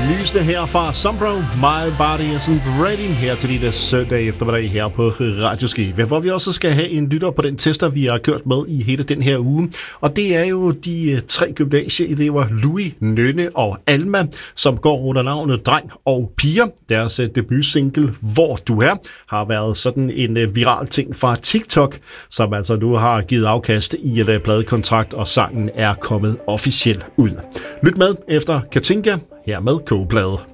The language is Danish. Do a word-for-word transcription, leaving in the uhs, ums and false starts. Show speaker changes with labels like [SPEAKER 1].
[SPEAKER 1] Nyeste her fra Sombro, My Body Isn't Ready, her til dine søndag eftermiddag her på Radioskive, hvor vi også skal have en lytter på den tester, vi har kørt med i hele den her uge. Og det er jo de tre gymnasieelever, Louis, Nynne og Alma, som går under navnet Dreng og Piger. Deres debutsingle, Hvor du er, har været sådan en viral ting fra TikTok, som altså nu har givet afkast i en pladekontrakt, og sangen er kommet officielt ud. Lyt med efter Katinka, her med Kogeplade.